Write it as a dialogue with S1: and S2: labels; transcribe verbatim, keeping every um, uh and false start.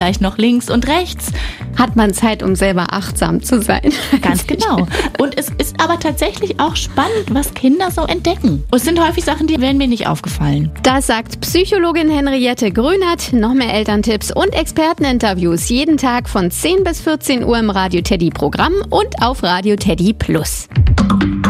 S1: vielleicht noch links und rechts.
S2: Hat man Zeit, um selber achtsam zu sein.
S1: Ganz genau. Und es ist aber tatsächlich auch spannend, was Kinder so entdecken. Und es sind häufig Sachen, die wären mir nicht aufgefallen.
S2: Das sagt Psychologin Henriette Grünert. Noch mehr Elterntipps und Experteninterviews jeden Tag von zehn bis vierzehn Uhr im Radio Teddy Programm und auf Radio Teddy Plus.